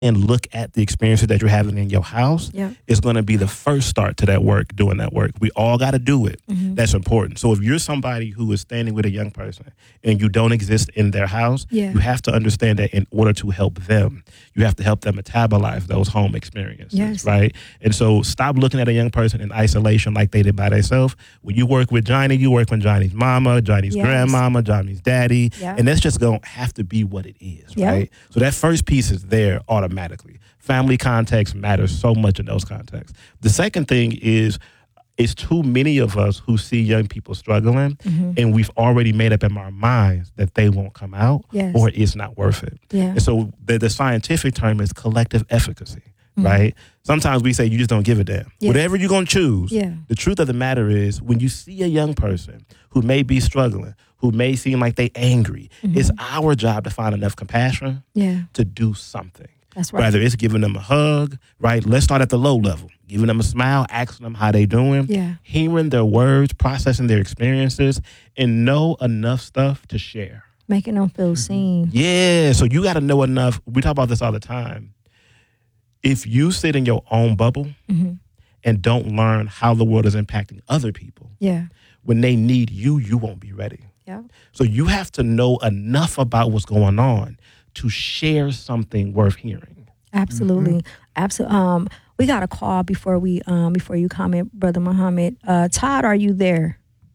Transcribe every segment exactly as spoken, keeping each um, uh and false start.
and look at the experiences that you're having in your house Yeah. is going to be the first start to that work, doing that work. We all got to do it. Mm-hmm. That's important. So if you're somebody who is standing with a young person and you don't exist in their house, Yeah. you have to understand that in order to help them, you have to help them metabolize those home experiences, Yes. right? And so stop looking at a young person in isolation like they did by themselves. When you work with Johnny, you work with Johnny's mama, Johnny's Yes. grandmama, Johnny's daddy, Yeah. and that's just going to have to be what it is, Yeah. right? So that first piece is there automatically. Family context matters so much in those contexts. The second thing is, it's too many of us who see young people struggling, Mm-hmm. and we've already made up in our minds that they won't come out Yes. or it's not worth it. Yeah. And so the, the scientific term is collective efficacy, Mhm. right? Sometimes we say you just don't give a damn. Yeah. Whatever you're going to choose, Yeah. the truth of the matter is when you see a young person who may be struggling, who may seem like they angry, Mhm. it's our job to find enough compassion Yeah. to do something. That's right. Whether it's giving them a hug, right? Let's start at the low level. Giving them a smile, asking them how they doing, Yeah. hearing their words, processing their experiences, and know enough stuff to share. Making them feel seen. Yeah, so you got to know enough. We talk about this all the time. If you sit in your own bubble Mm-hmm. and don't learn how the world is impacting other people, Yeah. when they need you, you won't be ready. Yeah. So you have to know enough about what's going on to share something worth hearing. Absolutely. Mm-hmm. Absolutely. Um, we got a call before we um before you comment, Brother Muhammad. Uh, Todd, are you there?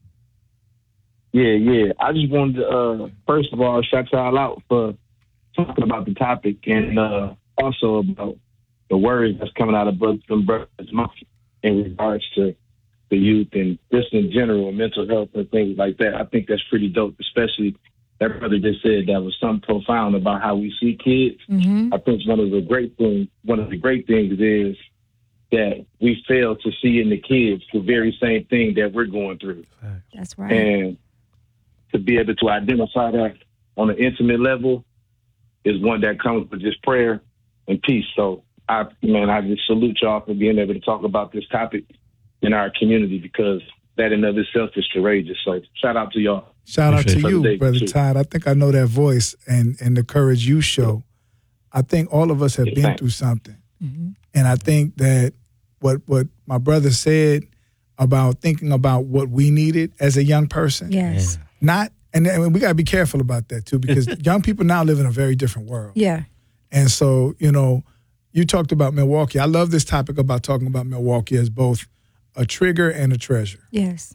Yeah, yeah. I just wanted to, uh, first of all, shout y'all out for talking about the topic and uh, also about the words that's coming out of brothers and brothers' mouth in regards to the youth and just in general, mental health and things like that. I think that's pretty dope, especially that brother just said that was something profound about how we see kids. Mm-hmm. I think one of the great things, one of the great things is that we fail to see in the kids the very same thing that we're going through. That's right. And to be able to identify that on an intimate level is one that comes with just prayer and peace. So, I, man, I just salute y'all for being able to talk about this topic in our community because that in of itself is courageous. So, shout out to y'all. Shout out to Appreciate you, it. Brother Too. Todd. I think I know that voice and, and the courage you show. I think all of us have Yeah, been thanks. through something. Mm-hmm. And I think that what what my brother said about thinking about what we needed as a young person, Yes. not, and, and we got to be careful about that too, because young people now live in a very different world. Yeah. And so, you know, you talked about Milwaukee. I love this topic about talking about Milwaukee as both a trigger and a treasure. Yes.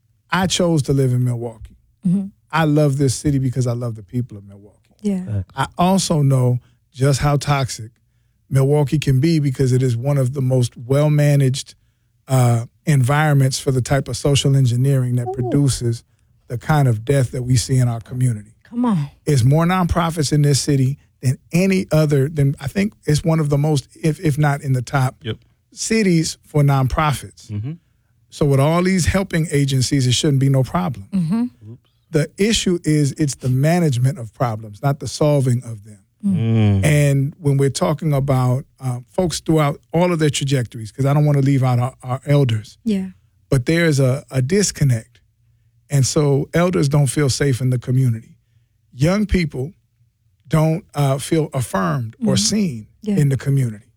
I chose to live in Milwaukee. Mm-hmm. I love this city because I love the people of Milwaukee. Yeah. I also know just how toxic Milwaukee can be because it is one of the most well-managed uh, environments for the type of social engineering that Ooh. produces the kind of death that we see in our community. Come on. It's more nonprofits in this city than any other, than I think it's one of the most, if, if not in the top Yep. cities for nonprofits. Mm-hmm. So with all these helping agencies, it shouldn't be no problem. Mm-hmm. The issue is it's the management of problems, not the solving of them. Mm. And when we're talking about uh, folks throughout all of their trajectories, because I don't want to leave out our, our elders, Yeah. but there's a, a disconnect. And so elders don't feel safe in the community. Young people don't uh, feel affirmed or Mhm. seen Yeah. in the community.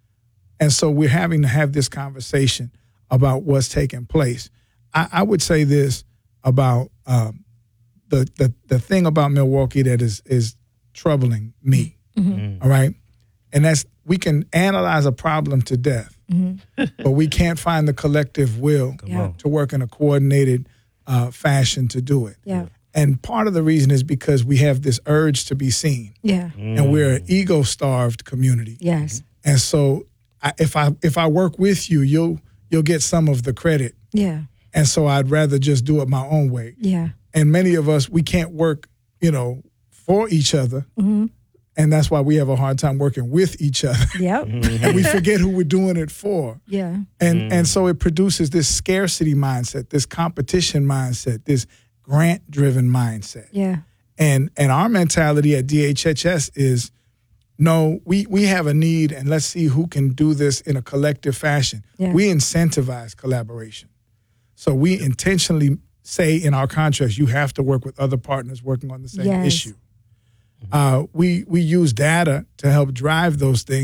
And so we're having to have this conversation about what's taking place. I, I would say this about um, the, the the thing about Milwaukee that is is troubling me. Mm-hmm. All right, and that's we can analyze a problem to death, Mm-hmm. but we can't find the collective will Come Yeah. on. to work in a coordinated uh, fashion to do it. Yeah. And part of the reason is because we have this urge to be seen, Yeah. and we're an ego-starved community. Yes. And so, I, if I if I work with you, you'll you'll get some of the credit. Yeah. And so, I'd rather just do it my own way. Yeah. And many of us, we can't work, you know, for each other, Mm-hmm. and that's why we have a hard time working with each other, Yep. and we forget who we're doing it for. Yeah. And and so it produces this scarcity mindset, this competition mindset, this grant-driven mindset. Yeah. And and our mentality at D H H S is, no, we we have a need, and let's see who can do this in a collective fashion. Yeah. We incentivize collaboration. So we intentionally say in our contracts, you have to work with other partners working on the same Yes. issue. Uh, we we use data to help drive those things.